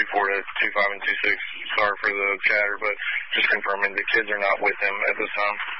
report at 25 and 26. Sorry for the chatter, but just confirming the kids are not with him at this time.